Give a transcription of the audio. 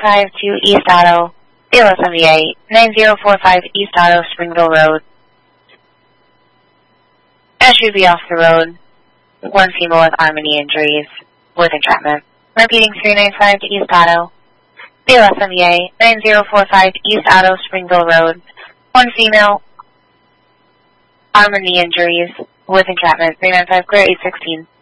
395 to East Otto, BLS-MVA, 9045 East Otto, Springville Road. As should be off the road, one female with arm and knee injuries with entrapment. Repeating 395 to East Otto, BLS-MVA, 9045 East Otto, Springville Road. One female, arm and knee injuries with entrapment. 395, clear 816.